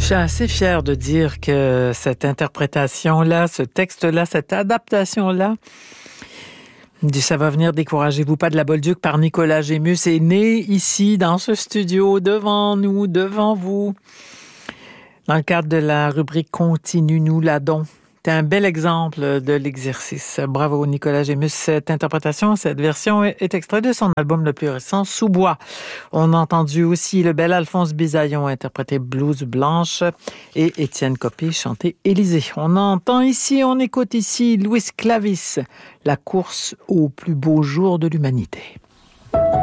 Je suis assez fière de dire que cette interprétation-là, ce texte-là, cette adaptation-là, du Ça va venir, découragez-vous pas de la Bolduc par Nicolas Gémus est né ici, dans ce studio, devant nous, devant vous, dans le cadre de la rubrique Continue, nous l'adons. C'est un bel exemple de l'exercice. Bravo Nicolas Gémus. Cette interprétation, cette version est extraite de son album le plus récent, Sous-bois. On a entendu aussi le bel Alphonse Bisaillon interpréter Blues Blanche et Étienne Copé chanter Élysée. On écoute ici Louis Clavis, La course au plus beau jour de l'humanité.